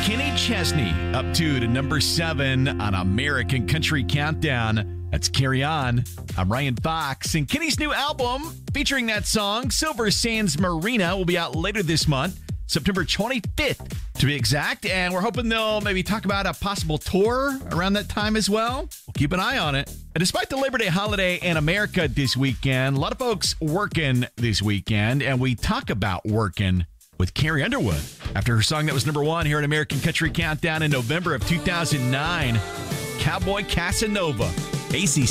Kenny Chesney up to number 7 on American Country Countdown. That's Carry On. I'm Ryan Fox, and Kenny's new album featuring that song, Silver Sands Marina, will be out later this month, September 25th to be exact, and we're hoping they'll maybe talk about a possible tour around that time as well. We'll keep an eye on it. And despite the Labor Day holiday in America this weekend, a lot of folks working this weekend, and we talk about working with Carrie Underwood after her song that was number 1 here at American Country Countdown in November of 2009, Cowboy Casanova. ACC